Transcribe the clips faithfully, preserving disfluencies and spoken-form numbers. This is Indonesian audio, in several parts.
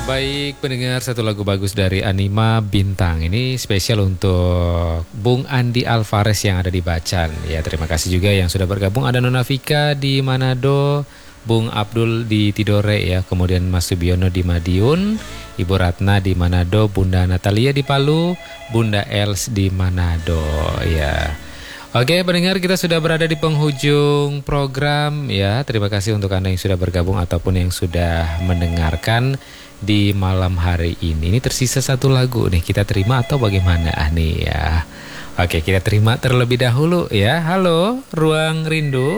Baik pendengar, satu lagu bagus dari Anima Bintang. Ini spesial untuk Bung Andi Alvarez yang ada di Bacan. Ya, terima kasih juga yang sudah bergabung. Ada Nona Vika di Manado, Bung Abdul di Tidore ya, kemudian Mas Subiono di Madiun, Ibu Ratna di Manado, Bunda Natalia di Palu, Bunda Els di Manado ya. Oke pendengar, kita sudah berada di penghujung program ya. Terima kasih untuk Anda yang sudah bergabung ataupun yang sudah mendengarkan di malam hari ini. Ini tersisa satu lagu nih, kita terima atau bagaimana ah nih ya. Oke, kita terima terlebih dahulu ya. Halo Ruang Rindu.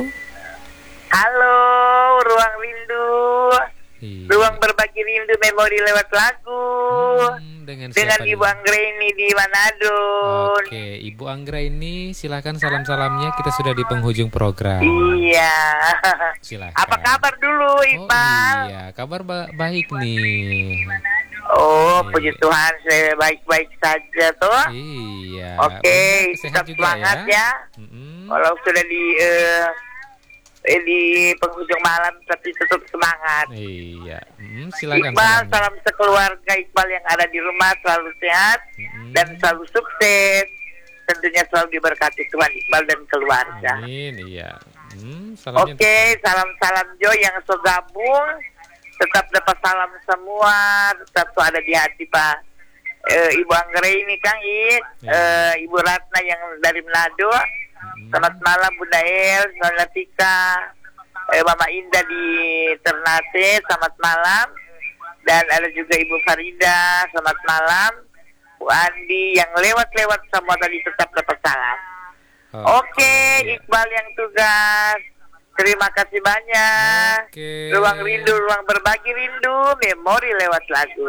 Halo Ruang Rindu. Iya. Ruang berbagi rindu memori lewat lagu. Hmm, dengan dengan siapa Ibu nih? Anggraini di Manado. Oke, Ibu Anggraini, silakan salam-salamnya. Kita sudah di penghujung program. Iya. Silakan. Apa kabar dulu Oh Iqbal? iya, kabar ba- baik nih. Oh, Iya. puji Tuhan saya baik-baik saja toh. Iya. Oke, Bunda sehat tetap juga semangat ya. Mm-mm. Walau sudah di eh, eh, di penghujung malam tapi tetap semangat. Iya. Mm, silakan. Iqbal, salamnya. salam sekeluarga Iqbal yang ada di rumah selalu sehat Mm-mm. dan selalu sukses. Tentunya selalu diberkati Tuhan Iqbal dan keluarga. Amin, iya. Hmm, salamnya Oke, salam-salam Joy yang so gabung. Tetap dapat salam semua, tetap so ada di hati Pak eh, Ibu Anggraini Kang Ik, Ya. eh, Ibu Ratna yang dari Manado. Selamat malam Bunda El, Nona Tika, eh, Mama Indah di Ternate, selamat malam. Dan ada juga Ibu Farida, selamat malam. Bu Andi yang lewat-lewat semua tadi tetap dapat salam. Oke, iya. Iqbal yang tugas. Terima kasih banyak. Oke. Ruang rindu, ruang berbagi rindu, memori lewat lagu.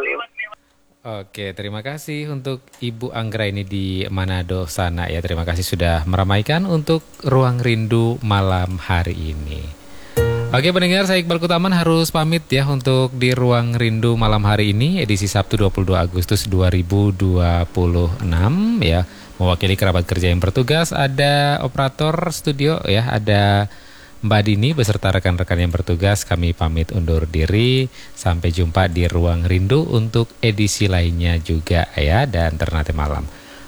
Oke, terima kasih untuk Ibu Anggraini di Manado sana ya. Terima kasih sudah meramaikan untuk Ruang Rindu malam hari ini. Oke pendengar, saya Iqbal Kutaman harus pamit ya untuk di Ruang Rindu malam hari ini, edisi Sabtu dua puluh dua Agustus dua ribu dua puluh enam ya. Mewakili kerabat kerja yang bertugas, ada operator studio ya, ada Mbak Dini beserta rekan-rekan yang bertugas. Kami pamit undur diri. Sampai jumpa di Ruang Rindu untuk edisi lainnya juga ya, dan Ternate Malam.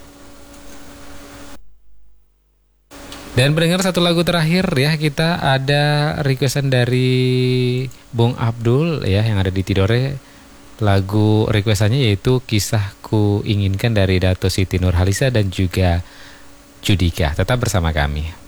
Dan pendengar, satu lagu terakhir ya, kita ada requestan dari Bung Abdul ya yang ada di Tidore. Lagu requestannya yaitu Kisahku Inginkan dari Dato Siti Nurhalisa dan juga Judika. Tetap bersama kami.